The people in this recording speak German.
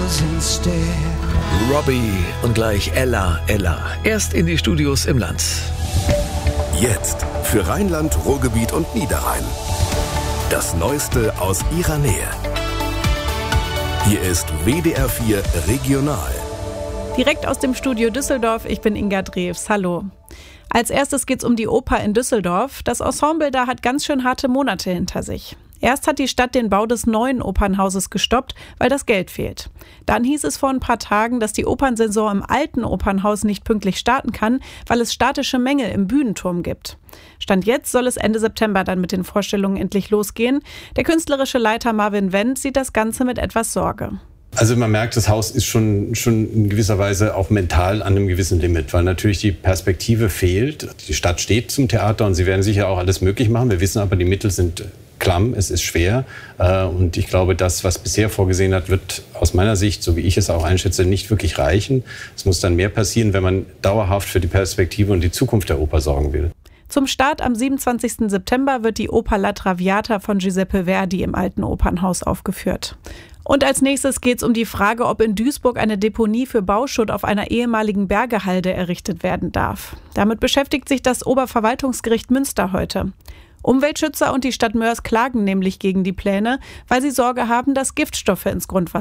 flowers instead. Robbie und gleich Ella. Erst in die Studios im Land. Jetzt für Rheinland, Ruhrgebiet und Niederrhein. Das Neueste aus ihrer Nähe. Hier ist WDR 4 Regional. Direkt aus dem Studio Düsseldorf, ich bin Inga Drews. Hallo. Als erstes geht's um die Oper in Düsseldorf. Das Ensemble da hat ganz schön harte Monate hinter sich. Erst hat die Stadt den Bau des neuen Opernhauses gestoppt, weil das Geld fehlt. Dann hieß es vor ein paar Tagen, dass die Opernsaison im alten Opernhaus nicht pünktlich starten kann, weil es statische Mängel im Bühnenturm gibt. Stand jetzt soll es Ende September dann mit den Vorstellungen endlich losgehen. Der künstlerische Leiter Marvin Wendt sieht das Ganze mit etwas Sorge. Also man merkt, das Haus ist schon in gewisser Weise auch mental an einem gewissen Limit, weil natürlich die Perspektive fehlt. Die Stadt steht zum Theater und sie werden sicher auch alles möglich machen. Wir wissen aber, die Mittel sind klamm, es ist schwer. Und ich glaube, das, was bisher vorgesehen hat, wird aus meiner Sicht, so wie ich es auch einschätze, nicht wirklich reichen. Es muss dann mehr passieren, wenn man dauerhaft für die Perspektive und die Zukunft der Oper sorgen will. Zum Start am 27. September wird die Oper La Traviata von Giuseppe Verdi im alten Opernhaus aufgeführt. Und als nächstes geht es um die Frage, ob in Duisburg eine Deponie für Bauschutt auf einer ehemaligen Bergehalde errichtet werden darf. Damit beschäftigt sich das Oberverwaltungsgericht Münster heute. Umweltschützer und die Stadt Mörs klagen nämlich gegen die Pläne, weil sie Sorge haben, dass Giftstoffe ins Grundwasser